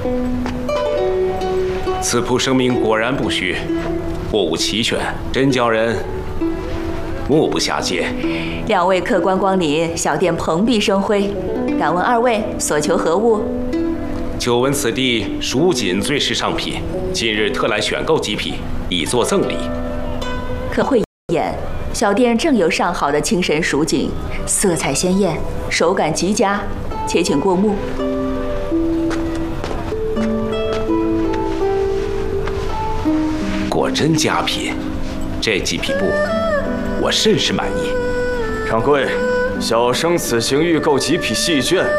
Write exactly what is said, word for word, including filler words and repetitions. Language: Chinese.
此铺声明果然不虚，货物齐全，真叫人目不暇接。 两位客官光临，小店蓬荜生辉。敢问二位所求何物？ 久闻此地蜀锦最是上品，今日特来选购几匹，以作赠礼。 可慧眼，小店正有上好的青神蜀锦，色彩鲜艳，手感极佳，且请过目。 果真佳品，这几匹布我甚是满意。 掌柜，小生此行预购几匹细绢，